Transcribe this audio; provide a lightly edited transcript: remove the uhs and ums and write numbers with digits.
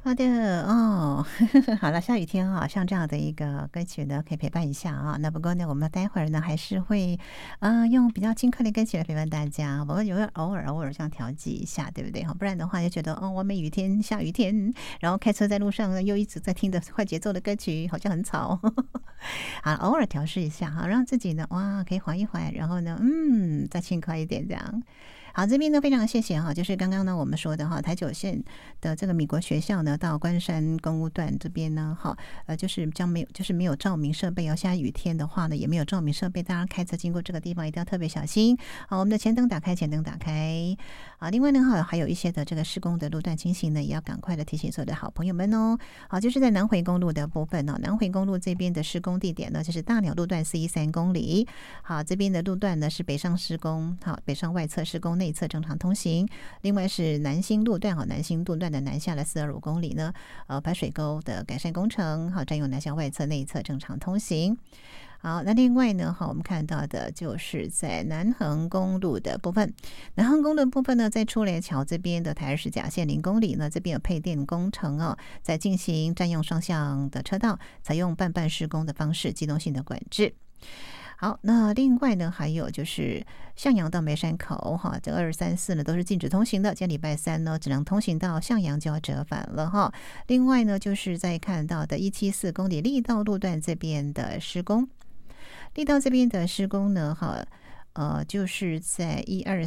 好的哦，好了，下雨天啊，像这样的一个歌曲呢，可以陪伴一下啊。那不过呢，我们待会儿呢，还是会用比较轻快的歌曲来陪伴大家。不过有偶尔这样调剂一下，对不对？不然的话就觉得完美雨天、下雨天，然后开车在路上呢，又一直在听的快节奏的歌曲，好像很吵。好，偶尔调试一下哈，让自己呢，哇，可以缓一缓，然后呢，再轻快一点这样。好，这边呢非常谢谢哈，就是刚刚呢我们说的哈，台九线的这个米国学校呢到关山公路段这边呢，哈，就是没有照明设备，要下雨天的话呢也没有照明设备，大家开车经过这个地方一定要特别小心。好，我们的前灯打开，前灯打开。好，另外呢哈还有一些的这个施工的路段情形呢，也要赶快的提醒所有的好朋友们哦。好，就是在南回公路的部分哦，南回公路这边的施工地点呢，就是大鸟路段413公里。好，这边的路段呢是北上施工，好，北上外侧施工，内侧正常通行。另外是南新路段，好，南新路段的南下的425公里呢，排水沟的改善工程，好，占用南向外侧、内侧正常通行。好，那另外呢，好，我们看到的就是在南横公路的部分，南横公路的部分呢，在出雷桥这边的台二十甲线0公里呢，这边有配电工程哦，在进行，占用双向的车道，采用半施工的方式，机动性的管制。好，那另外呢，还有就是向阳到梅山口哈，这2、3、4呢都是禁止通行的，今天礼拜三呢只能通行到向阳就要折返了哈。另外呢，就是在看到的174公里力道路段这边的施工，力道这边的施工呢，哈，就是在1、2、